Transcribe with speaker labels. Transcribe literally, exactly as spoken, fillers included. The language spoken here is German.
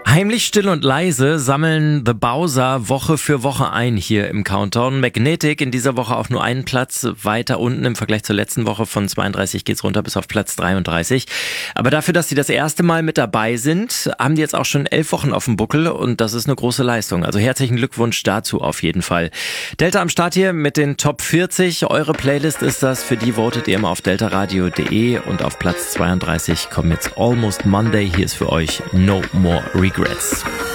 Speaker 1: Heimlich, still und leise sammeln The Bowser Woche für Woche ein hier im Countdown. Magnetic in dieser Woche auch nur einen Platz weiter unten im Vergleich zur letzten Woche. Von zweiunddreißig geht's runter bis auf Platz dreiunddreißig. Aber dafür, dass sie das erste Mal mit dabei sind, haben die jetzt auch schon elf Wochen auf dem Buckel und das ist eine große Leistung. Also herzlichen Glückwunsch dazu auf jeden Fall. Delta am Start hier mit den Top vierzig. Eure Playlist ist das. Für die votet ihr immer auf deltaradio punkt de und auf Platz zweiunddreißig kommt jetzt Almost Monday. Hier ist für euch No More Regrets.